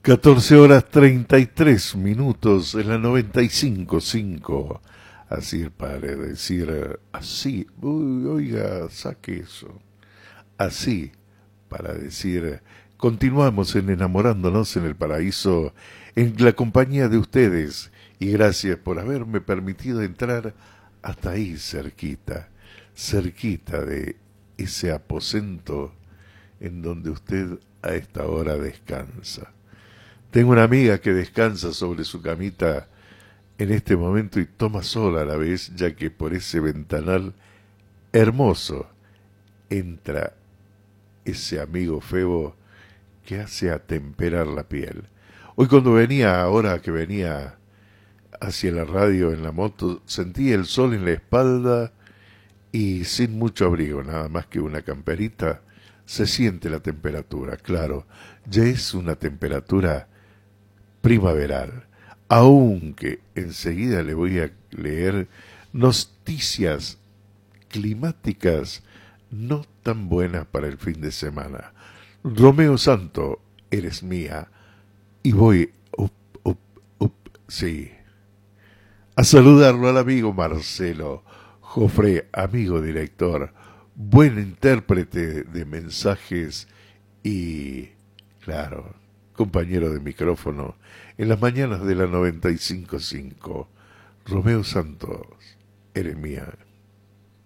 14:33 en la 95.5. Así para decir así. Oiga, saque eso. Así para decir. Continuamos en Enamorándonos en el Paraíso, en la compañía de ustedes. Y gracias por haberme permitido entrar hasta ahí cerquita. Cerquita de ese aposento en donde usted a esta hora descansa. Tengo una amiga que descansa sobre su camita en este momento y toma sol a la vez, ya que por ese ventanal hermoso entra ese amigo Febo que hace atemperar la piel. Hoy ahora que venía hacia la radio en la moto, sentí el sol en la espalda y sin mucho abrigo, nada más que una camperita, se siente la temperatura. Claro, ya es una temperatura primaveral, aunque enseguida le voy a leer noticias climáticas no tan buenas para el fin de semana. Romeo Santo, eres mía, y voy, sí, a saludarlo al amigo Marcelo Jofré, amigo director, buen intérprete de mensajes y, claro, compañero de micrófono en las mañanas de la 95.5. Romeo Santos, eres mía.